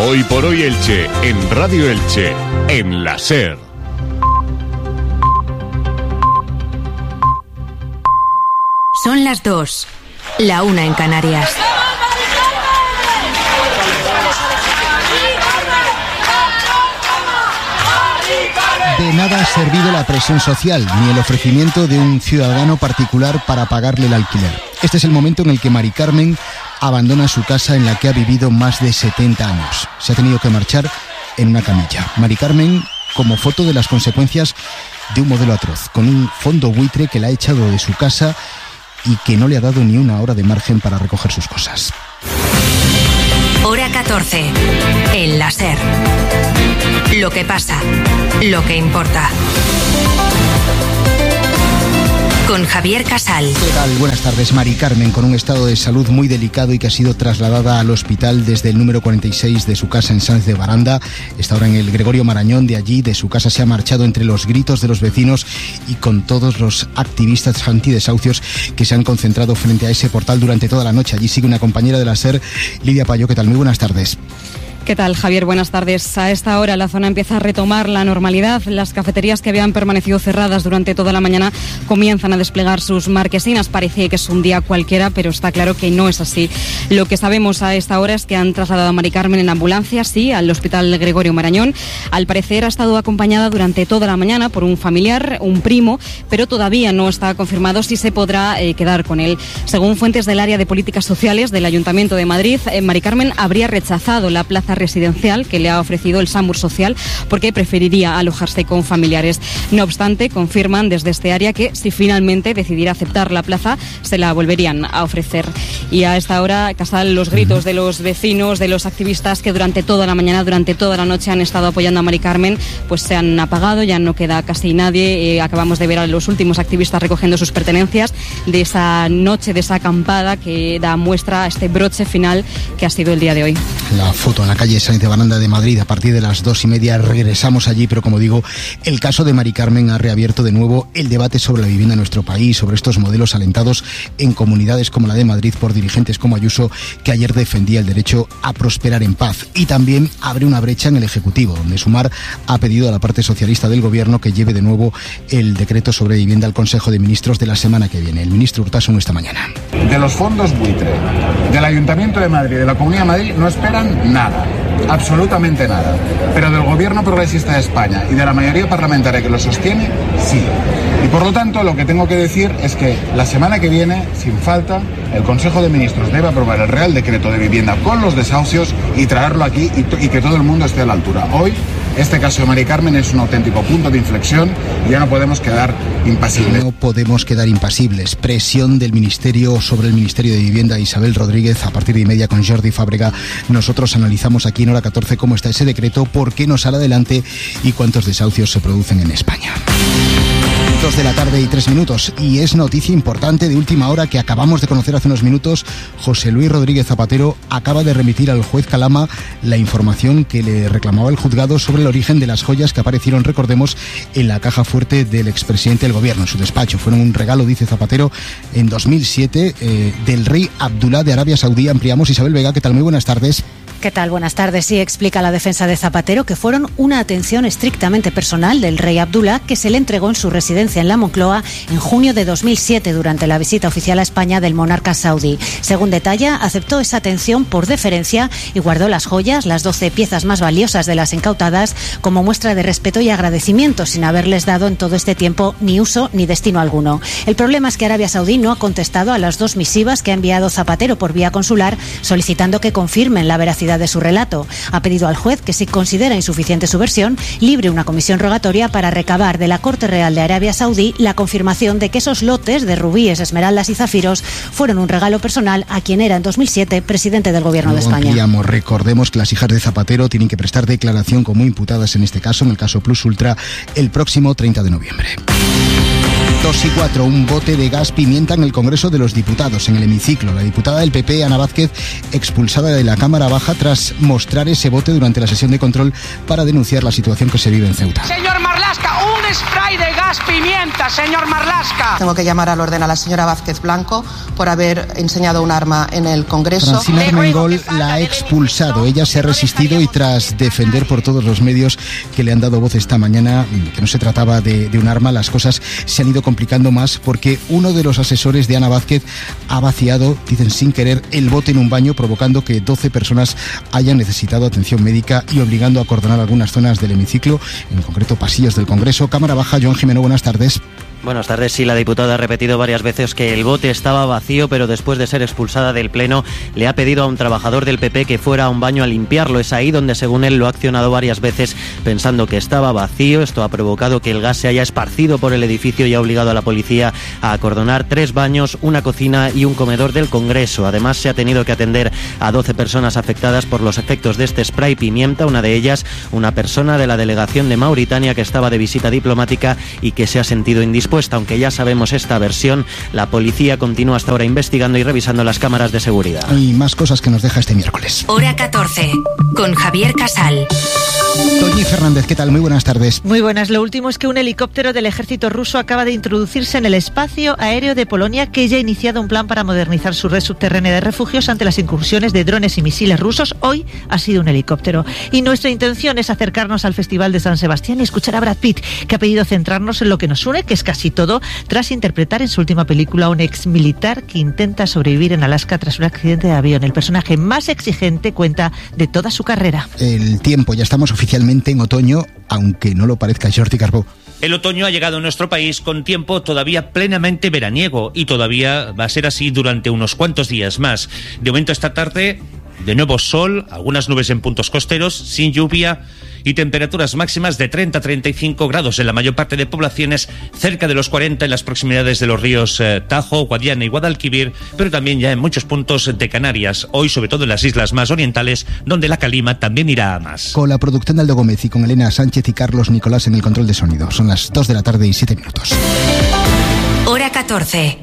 Hoy por hoy Elche, en Radio Elche, en la SER. Son las 2, la 1 en Canarias. De nada ha servido la presión social, ni el ofrecimiento de un ciudadano particular para pagarle el alquiler. Este es el momento en el que Mari Carmen abandona su casa en la que ha vivido más de 70 años. Se ha tenido que marchar en una camilla. Mari Carmen, como foto de las consecuencias de un modelo atroz, con un fondo buitre que la ha echado de su casa y que no le ha dado ni una hora de margen para recoger sus cosas. Hora 14, en la SER. Lo que pasa, lo que importa. Con Javier Casal. ¿Qué tal? Buenas tardes. Mari Carmen, con un estado de salud muy delicado y que ha sido trasladada al hospital desde el número 46 de su casa en Sáenz de Baranda. Está ahora en el Gregorio Marañón. De allí, de su casa, se ha marchado entre los gritos de los vecinos y con todos los activistas antidesahucios que se han concentrado frente a ese portal durante toda la noche. Allí sigue una compañera de la SER, Lidia Payó. ¿Qué tal? Muy buenas tardes. ¿Qué tal, Javier? Buenas tardes. A esta hora la zona empieza a retomar la normalidad. Las cafeterías que habían permanecido cerradas durante toda la mañana comienzan a desplegar sus marquesinas. Parece que es un día cualquiera, pero está claro que no es así. Lo que sabemos a esta hora es que han trasladado a Mari Carmen en ambulancia, sí, al Hospital Gregorio Marañón. Al parecer ha estado acompañada durante toda la mañana por un familiar, un primo, pero todavía no está confirmado si se podrá quedar con él. Según fuentes del área de políticas sociales del Ayuntamiento de Madrid, Mari Carmen habría rechazado la plaza residencial que le ha ofrecido el SAMUR Social porque preferiría alojarse con familiares. No obstante, confirman desde este área que si finalmente decidiera aceptar la plaza, se la volverían a ofrecer. Y a esta hora, Casal, los gritos de los vecinos, de los activistas que durante toda la mañana, durante toda la noche han estado apoyando a Mari Carmen, pues se han apagado, ya no queda casi nadie. Acabamos de ver a los últimos activistas recogiendo sus pertenencias de esa noche, de esa acampada que da muestra a este broche final que ha sido el día de hoy. La foto en la calle Sáenz de Baranda de Madrid a partir de las 2:30 regresamos allí, pero como digo, el caso de Mari Carmen ha reabierto de nuevo el debate sobre la vivienda en nuestro país, sobre estos modelos alentados en comunidades como la de Madrid por dirigentes como Ayuso, que ayer defendía el derecho a prosperar en paz. Y también abre una brecha en el Ejecutivo, donde Sumar ha pedido a la parte socialista del Gobierno que lleve de nuevo el decreto sobre vivienda al Consejo de Ministros de la semana que viene. El ministro Urtasun esta mañana. De los fondos buitre, del Ayuntamiento de Madrid, de la Comunidad de Madrid, no esperan nada. Absolutamente nada. Pero del Gobierno Progresista de España y de la mayoría parlamentaria que lo sostiene, sí. Y por lo tanto, lo que tengo que decir es que la semana que viene, sin falta, el Consejo de Ministros debe aprobar el Real Decreto de Vivienda con los desahucios y traerlo aquí y que todo el mundo esté a la altura. Hoy, este caso de Mari Carmen es un auténtico punto de inflexión y ya no podemos quedar impasibles. No podemos quedar impasibles. Presión del Ministerio sobre el Ministerio de Vivienda. Isabel Rodríguez, a partir de 1:30 con Jordi Fábrega. Nosotros analizamos aquí en Hora 14 cómo está ese decreto, por qué no sale adelante y cuántos desahucios se producen en España. 2 de la tarde y 3 minutos. Y es noticia importante de última hora que acabamos de conocer hace unos minutos. José Luis Rodríguez Zapatero acaba de remitir al juez Calama la información que le reclamaba el juzgado sobre el origen de las joyas que aparecieron, recordemos, en la caja fuerte del expresidente del gobierno, en su despacho. Fueron un regalo, dice Zapatero, en 2007 del rey Abdulá de Arabia Saudí. Ampliamos. Isabel Vega, ¿qué tal? Muy buenas tardes. ¿Qué tal? Buenas tardes. Sí, explica la defensa de Zapatero que fueron una atención estrictamente personal del rey Abdulá que se le entregó en su residencia en la Moncloa en junio de 2007 durante la visita oficial a España del monarca saudí. Según detalla, aceptó esa atención por deferencia y guardó las joyas, las 12 piezas más valiosas de las incautadas, como muestra de respeto y agradecimiento, sin haberles dado en todo este tiempo ni uso ni destino alguno. El problema es que Arabia Saudí no ha contestado a las 2 misivas que ha enviado Zapatero por vía consular solicitando que confirmen la veracidad de su relato. Ha pedido al juez que, si considera insuficiente su versión, libre una comisión rogatoria para recabar de la Corte Real de Arabia Saudí la confirmación de que esos lotes de rubíes, esmeraldas y zafiros fueron un regalo personal a quien era en 2007 presidente del Gobierno de España. Recordemos que las hijas de Zapatero tienen que prestar declaración como imputadas en este caso, en el caso Plus Ultra, el próximo 30 de noviembre. 2:04, un bote de gas pimienta en el Congreso de los Diputados, en el hemiciclo. La diputada del PP, Ana Vázquez, expulsada de la Cámara Baja tras mostrar ese bote durante la sesión de control para denunciar la situación que se vive en Ceuta. Señor Marlaska, un spray de gas más pimienta, señor Marlaska. Tengo que llamar al orden a la señora Vázquez Blanco por haber enseñado un arma en el Congreso. Francina Armengol la ha expulsado. Ella se ha resistido y tras defender por todos los medios que le han dado voz esta mañana que no se trataba de un arma, las cosas se han ido complicando más porque uno de los asesores de Ana Vázquez ha vaciado, dicen sin querer, el bote en un baño, provocando que 12 personas hayan necesitado atención médica y obligando a acordonar algunas zonas del hemiciclo, en concreto pasillos del Congreso. Cámara Baja, Joan Jimeno, buenas tardes. Buenas tardes. Sí, la diputada ha repetido varias veces que el bote estaba vacío, pero después de ser expulsada del Pleno le ha pedido a un trabajador del PP que fuera a un baño a limpiarlo. Es ahí donde, según él, lo ha accionado varias veces pensando que estaba vacío. Esto ha provocado que el gas se haya esparcido por el edificio y ha obligado a la policía a acordonar 3 baños, una cocina y un comedor del Congreso. Además, se ha tenido que atender a 12 personas afectadas por los efectos de este spray pimienta, una de ellas una persona de la delegación de Mauritania que estaba de visita diplomática y que se ha sentido indispuesta. Aunque ya sabemos esta versión, la policía continúa hasta ahora investigando y revisando las cámaras de seguridad. Y más cosas que nos deja este miércoles. Hora 14, con Javier Casal. Toñi Fernández, ¿qué tal? Muy buenas tardes. Muy buenas. Lo último es que un helicóptero del ejército ruso acaba de introducirse en el espacio aéreo de Polonia, que ya ha iniciado un plan para modernizar su red subterránea de refugios ante las incursiones de drones y misiles rusos. Hoy ha sido un helicóptero. Y nuestra intención es acercarnos al Festival de San Sebastián y escuchar a Brad Pitt, que ha pedido centrarnos en lo que nos une, que es casi todo, tras interpretar en su última película a un ex militar que intenta sobrevivir en Alaska tras un accidente de avión. El personaje más exigente, cuenta, de toda su carrera. El tiempo, ya estamos oficialmente en otoño, aunque no lo parezca. Jordi Carbó. El otoño ha llegado a nuestro país con tiempo todavía plenamente veraniego y todavía va a ser así durante unos cuantos días más. De momento esta tarde, de nuevo sol, algunas nubes en puntos costeros, sin lluvia y temperaturas máximas de 30 a 35 grados en la mayor parte de poblaciones, cerca de los 40 en las proximidades de los ríos Tajo, Guadiana y Guadalquivir, pero también ya en muchos puntos de Canarias, hoy sobre todo en las islas más orientales, donde la calima también irá a más. Con la producción de Aldo Gómez y con Elena Sánchez y Carlos Nicolás en el control de sonido. Son las 2 de la tarde y 7 minutos. Hora 14.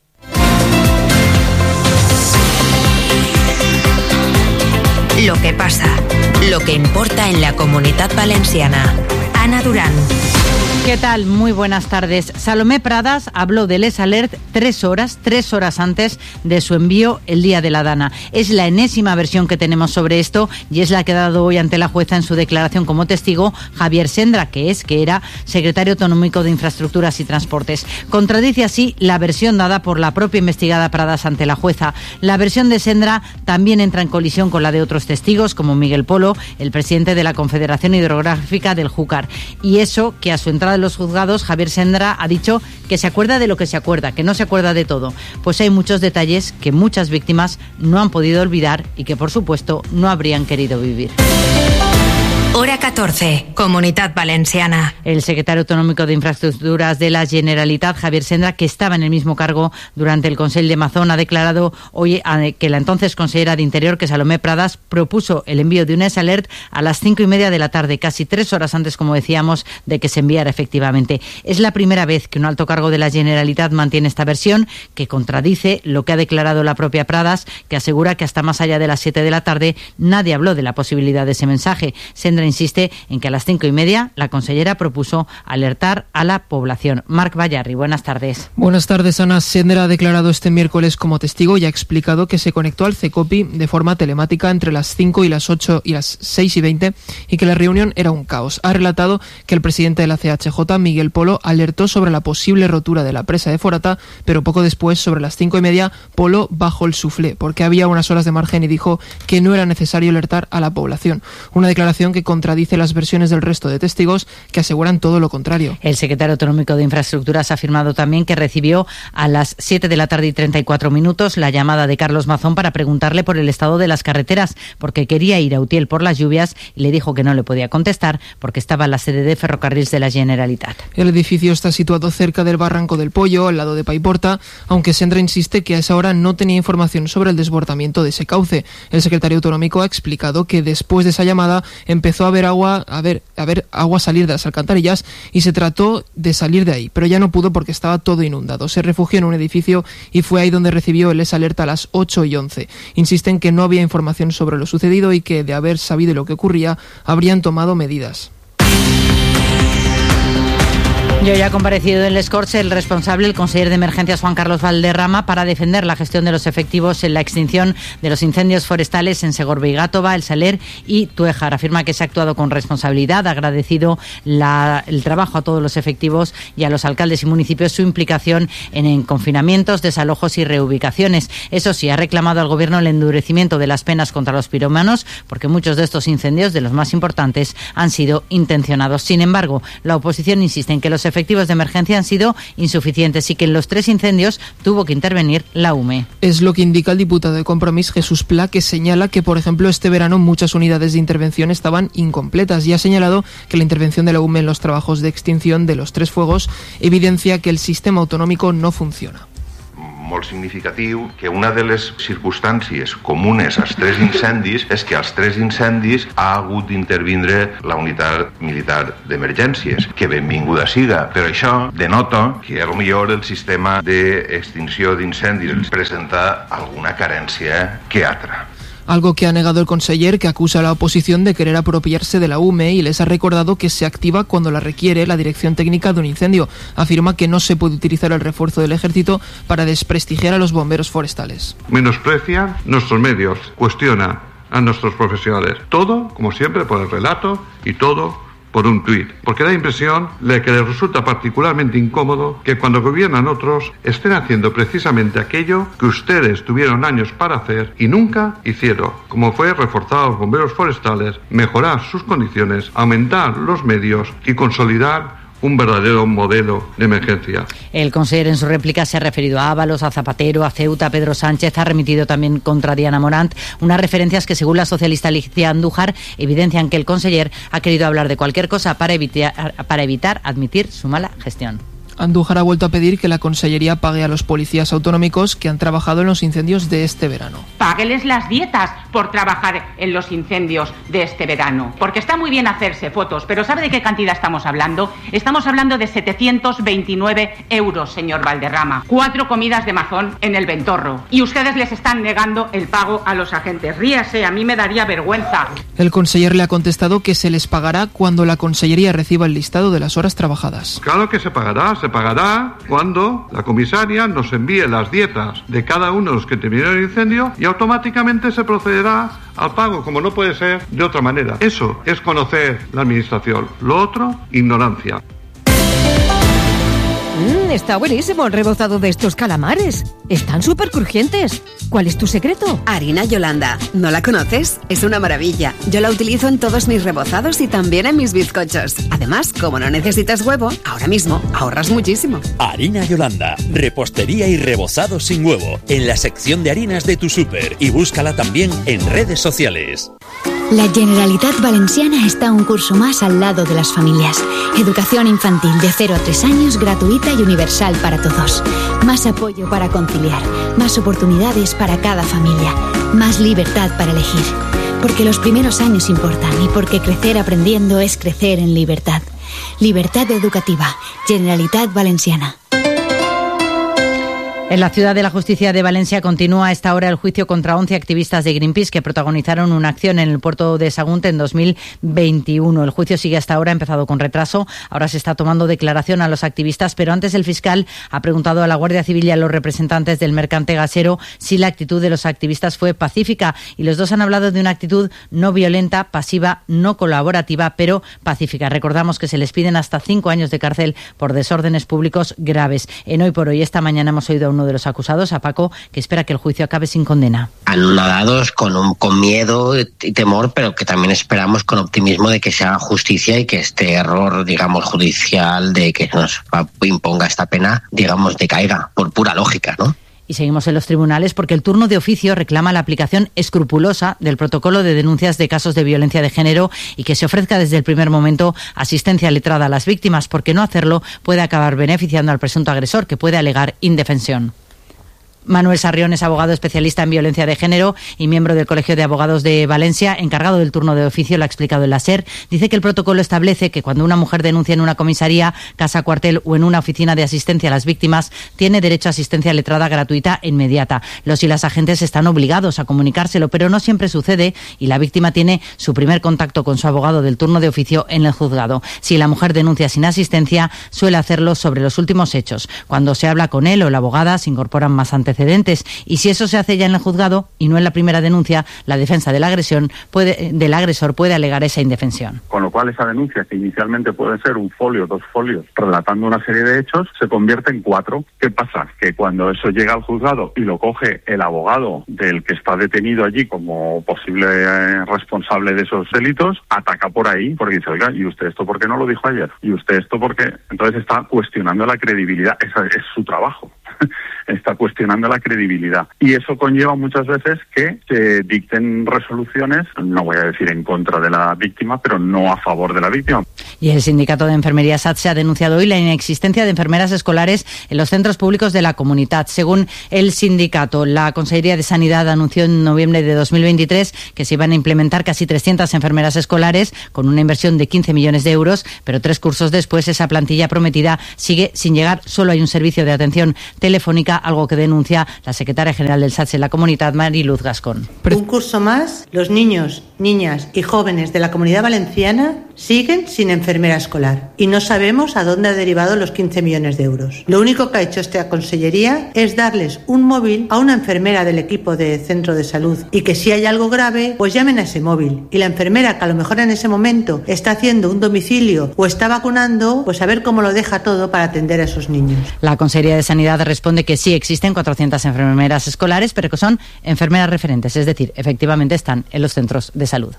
Lo que pasa, lo que importa en la Comunitat Valenciana. Ana Durán. ¿Qué tal? Muy buenas tardes. Salomé Pradas habló del Les Alert 3 horas antes de su envío el día de la Dana. Es la enésima versión que tenemos sobre esto y es la que ha dado hoy ante la jueza en su declaración como testigo Javier Sendra, que era secretario autonómico de Infraestructuras y Transportes. Contradice así la versión dada por la propia investigada Pradas ante la jueza. La versión de Sendra también entra en colisión con la de otros testigos, como Miguel Polo, el presidente de la Confederación Hidrográfica del Júcar. Y eso que a su entrada en los juzgados, Javier Sendra ha dicho que se acuerda de lo que se acuerda, que no se acuerda de todo. Pues hay muchos detalles que muchas víctimas no han podido olvidar y que, por supuesto, no habrían querido vivir. Hora 14, Comunitat Valenciana. El secretario autonómico de Infraestructuras de la Generalitat, Javier Sendra, que estaba en el mismo cargo durante el Consell de Mazón, ha declarado hoy que la entonces consellera de Interior, que Salomé Pradas, propuso el envío de un Les Alert a las 5:30 de la tarde, casi 3 horas antes, como decíamos, de que se enviara efectivamente. Es la primera vez que un alto cargo de la Generalitat mantiene esta versión, que contradice lo que ha declarado la propia Pradas, que asegura que hasta más allá de las 7 de la tarde nadie habló de la posibilidad de ese mensaje. Sendra insiste en que a las 5:30 la consellera propuso alertar a la población. Marc Bayarri, buenas tardes. Buenas tardes, Ana. Sendra ha declarado este miércoles como testigo y ha explicado que se conectó al CECOPI de forma telemática entre las 5 y las 8 y las 6:20 y que la reunión era un caos. Ha relatado que el presidente de la CHJ, Miguel Polo, alertó sobre la posible rotura de la presa de Forata, pero poco después, sobre las 5:30, Polo bajó el suflé porque había unas horas de margen y dijo que no era necesario alertar a la población. Una declaración que contradice las versiones del resto de testigos que aseguran todo lo contrario. El secretario autonómico de Infraestructuras ha afirmado también que recibió a las 7 de la tarde y 34 minutos la llamada de Carlos Mazón para preguntarle por el estado de las carreteras, porque quería ir a Utiel por las lluvias y le dijo que no le podía contestar porque estaba en la sede de Ferrocarrils de la Generalitat. El edificio está situado cerca del Barranco del Pollo, al lado de Paiporta, aunque Sendra insiste que a esa hora no tenía información sobre el desbordamiento de ese cauce. El secretario autonómico ha explicado que después de esa llamada empezó a ver agua salir de las alcantarillas y se trató de salir de ahí, pero ya no pudo porque estaba todo inundado. Se refugió en un edificio y fue ahí donde recibió el Les Alert a las 8:11. Insisten que no había información sobre lo sucedido y que, de haber sabido lo que ocurría, habrían tomado medidas. Yo ya ha comparecido en Les Corts el responsable, el conseller de Emergencias Juan Carlos Valderrama, para defender la gestión de los efectivos en la extinción de los incendios forestales en Segorbe y Gátova, El Saler y Tuéjar. Afirma que se ha actuado con responsabilidad, ha agradecido el trabajo a todos los efectivos y a los alcaldes y municipios su implicación en confinamientos, desalojos y reubicaciones. Eso sí, ha reclamado al Gobierno el endurecimiento de las penas contra los pirómanos, porque muchos de estos incendios, de los más importantes, han sido intencionados. Sin embargo, la oposición insiste en que los efectivos de emergencia han sido insuficientes y que en los 3 incendios tuvo que intervenir la UME. Es lo que indica el diputado de Compromís, Jesús Pla, que señala que, por ejemplo, este verano muchas unidades de intervención estaban incompletas y ha señalado que la intervención de la UME en los trabajos de extinción de los 3 fuegos evidencia que el sistema autonómico no funciona. Molt significatiu que una de les circumstàncies comunes als 3 incendis és que als 3 incendis ha hagut d'intervindre la unitat militar d'emergències, que benvinguda siga, però això denota que potser el sistema d'extinció d'incendis presenta alguna carència que altra. Algo que ha negado el conseller, que acusa a la oposición de querer apropiarse de la UME y les ha recordado que se activa cuando la requiere la dirección técnica de un incendio. Afirma que no se puede utilizar el refuerzo del ejército para desprestigiar a los bomberos forestales. Menosprecia nuestros medios, cuestiona a nuestros profesionales. Todo, como siempre, por el relato y todo por un tuit, porque da impresión de que les resulta particularmente incómodo que cuando gobiernan otros estén haciendo precisamente aquello que ustedes tuvieron años para hacer y nunca hicieron, como fue reforzar a los bomberos forestales, mejorar sus condiciones, aumentar los medios y consolidar un verdadero modelo de emergencia. El conseller en su réplica se ha referido a Ábalos, a Zapatero, a Ceuta, a Pedro Sánchez, ha remitido también contra Diana Morant unas referencias que, según la socialista Alicia Andújar, evidencian que el conseller ha querido hablar de cualquier cosa para evitar admitir su mala gestión. Andújar ha vuelto a pedir que la Consellería pague a los policías autonómicos que han trabajado en los incendios de este verano. Págueles las dietas por trabajar en los incendios de este verano. Porque está muy bien hacerse fotos, pero ¿sabe de qué cantidad estamos hablando? Estamos hablando de 729 euros, señor Valderrama. 4 comidas de mazón en el Ventorro. Y ustedes les están negando el pago a los agentes. Ríase, a mí me daría vergüenza. El conseller le ha contestado que se les pagará cuando la Consellería reciba el listado de las horas trabajadas. Claro que se pagará cuando la comisaria nos envíe las dietas de cada uno de los que terminaron el incendio y automáticamente se procederá al pago, como no puede ser de otra manera. Eso es conocer la administración. Lo otro, ignorancia. Está buenísimo el rebozado de estos calamares. Están súper crujientes. ¿Cuál es tu secreto? Harina Yolanda. ¿No la conoces? Es una maravilla. Yo la utilizo en todos mis rebozados y también en mis bizcochos. Además, como no necesitas huevo, ahora mismo ahorras muchísimo. Harina Yolanda. Repostería y rebozado sin huevo. En la sección de harinas de tu súper. Y búscala también en redes sociales. La Generalitat Valenciana está un curso más al lado de las familias. Educación infantil de 0 a 3 años gratuita y universal para todos. Más apoyo para conciliar, más oportunidades para cada familia, más libertad para elegir. Porque los primeros años importan y porque crecer aprendiendo es crecer en libertad. Libertad educativa. Generalitat Valenciana. En la Ciudad de la Justicia de Valencia continúa a esta hora el juicio contra 11 activistas de Greenpeace que protagonizaron una acción en el puerto de Sagunte en 2021. El juicio sigue hasta ahora, ha empezado con retraso. Ahora se está tomando declaración a los activistas, pero antes el fiscal ha preguntado a la Guardia Civil y a los representantes del mercante gasero si la actitud de los activistas fue pacífica. Y los dos han hablado de una actitud no violenta, pasiva, no colaborativa, pero pacífica. Recordamos que se les piden hasta 5 años de cárcel por desórdenes públicos graves. En Hoy por Hoy, esta mañana hemos oído a uno de los acusados, a Paco, que espera que el juicio acabe sin condena. Anonadados, con miedo y temor, pero que también esperamos con optimismo de que se haga justicia y que este error, digamos, judicial de que nos imponga esta pena, digamos, decaiga por pura lógica, ¿no? Y seguimos en los tribunales porque el turno de oficio reclama la aplicación escrupulosa del protocolo de denuncias de casos de violencia de género y que se ofrezca desde el primer momento asistencia letrada a las víctimas, porque no hacerlo puede acabar beneficiando al presunto agresor, que puede alegar indefensión. Manuel Sarrión es abogado especialista en violencia de género y miembro del Colegio de Abogados de Valencia, encargado del turno de oficio, lo ha explicado en la SER. Dice que el protocolo establece que cuando una mujer denuncia en una comisaría, casa, cuartel o en una oficina de asistencia a las víctimas, tiene derecho a asistencia letrada gratuita e inmediata. Los y las agentes están obligados a comunicárselo, pero no siempre sucede y la víctima tiene su primer contacto con su abogado del turno de oficio en el juzgado. Si la mujer denuncia sin asistencia, suele hacerlo sobre los últimos hechos. Cuando se habla con él o la abogada, se incorporan más antecedentes y si eso se hace ya en el juzgado y no en la primera denuncia, la defensa de la agresión del agresor puede alegar esa indefensión. Con lo cual esa denuncia, que inicialmente puede ser un folio, 2 folios, relatando una serie de hechos, se convierte en 4. ¿Qué pasa? Que cuando eso llega al juzgado y lo coge el abogado del que está detenido allí como posible responsable de esos delitos, ataca por ahí, porque dice, oiga, ¿y usted esto por qué no lo dijo ayer? ¿Y usted esto por qué? Entonces está cuestionando la credibilidad, ese es su trabajo. Está cuestionando la credibilidad. Y eso conlleva muchas veces que se dicten resoluciones, no voy a decir en contra de la víctima, pero no a favor de la víctima. Y el Sindicato de Enfermería SATSE ha denunciado hoy la inexistencia de enfermeras escolares en los centros públicos de la comunidad. Según el sindicato, la Consejería de Sanidad anunció en noviembre de 2023 que se iban a implementar casi 300 enfermeras escolares con una inversión de 15 millones de euros, pero 3 cursos después esa plantilla prometida sigue sin llegar. Solo hay un servicio de atención telefónica, algo que denuncia la secretaria general del SATSE en la comunidad, Mariluz Gascón. Un curso más, los niños, niñas y jóvenes de la Comunidad Valenciana siguen sin enfermera escolar y no sabemos a dónde ha derivado los 15 millones de euros. Lo único que ha hecho esta consellería es darles un móvil a una enfermera del equipo de centro de salud y que si hay algo grave, pues llamen a ese móvil. Y la enfermera que a lo mejor en ese momento está haciendo un domicilio o está vacunando, pues a ver cómo lo deja todo para atender a esos niños. La Consejería de Sanidad responde que sí existen 400 enfermeras escolares, pero que son enfermeras referentes, es decir, efectivamente están en los centros de salud.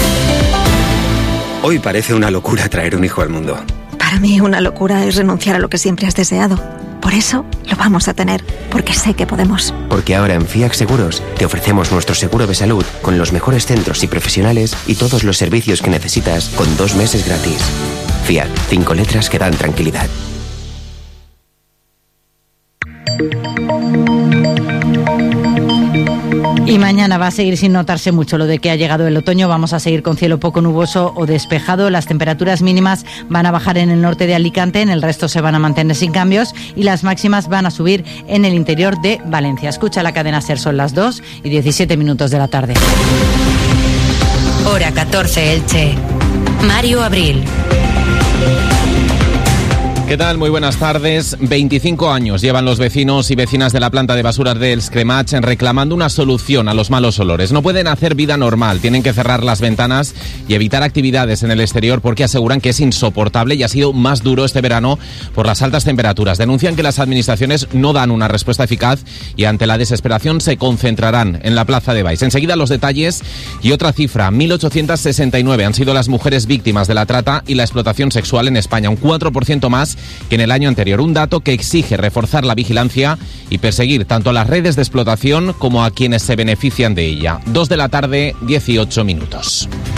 Hoy parece una locura traer un hijo al mundo. Para mí una locura es renunciar a lo que siempre has deseado. Por eso lo vamos a tener, porque sé que podemos. Porque ahora en FIAC Seguros te ofrecemos nuestro seguro de salud con los mejores centros y profesionales y todos los servicios que necesitas con 2 meses gratis. FIAC, 5 letras que dan tranquilidad. Y mañana va a seguir sin notarse mucho lo de que ha llegado el otoño. Vamos a seguir con cielo poco nuboso o despejado. Las temperaturas mínimas van a bajar en el norte de Alicante, en el resto se van a mantener sin cambios y las máximas van a subir en el interior de Valencia. Escucha la cadena SER, son las 2:17 de la tarde. Hora 14, Elche. Mario Abril. ¿Qué tal? Muy buenas tardes. 25 años llevan los vecinos y vecinas de la planta de basuras de Els Cremats reclamando una solución a los malos olores. No pueden hacer vida normal, tienen que cerrar las ventanas y evitar actividades en el exterior porque aseguran que es insoportable y ha sido más duro este verano por las altas temperaturas. Denuncian que las administraciones no dan una respuesta eficaz y ante la desesperación se concentrarán en la plaza de Baix. Enseguida los detalles y otra cifra, 1.869 han sido las mujeres víctimas de la trata y la explotación sexual en España, un 4% más que en el año anterior. Un dato que exige reforzar la vigilancia y perseguir tanto a las redes de explotación como a quienes se benefician de ella. 2 de la tarde, 18 minutos.